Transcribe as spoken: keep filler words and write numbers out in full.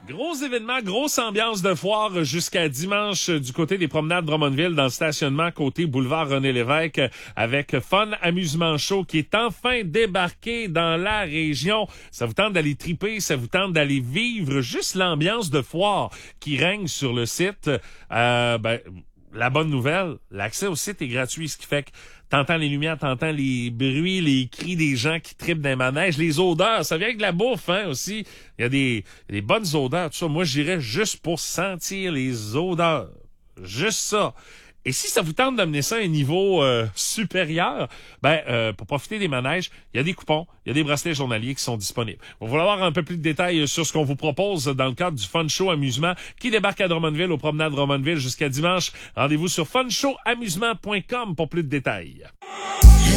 Gros événement, grosse ambiance de foire jusqu'à dimanche du côté des promenades Drummondville dans le stationnement côté boulevard René-Lévesque avec Fun Amusement Show qui est enfin débarqué dans la région. Ça vous tente d'aller triper, ça vous tente d'aller vivre juste l'ambiance de foire qui règne sur le site. Euh, ben, la bonne nouvelle, l'accès au site est gratuit, ce qui fait que t'entends les lumières, t'entends les bruits, les cris des gens qui tripent dans les manèges, les odeurs. Ça vient avec de la bouffe, hein, aussi. Il y a des, des bonnes odeurs, tout ça. Moi, j'irais juste pour sentir les odeurs. Juste ça. Et si ça vous tente d'amener ça à un niveau euh, supérieur, ben euh, pour profiter des manèges, il y a des coupons, il y a des bracelets journaliers qui sont disponibles. Vous voulez avoir un peu plus de détails sur ce qu'on vous propose dans le cadre du Fun Show Amusement qui débarque à Drummondville, au promenade Drummondville jusqu'à dimanche. Rendez-vous sur fun show amusement point com pour plus de détails.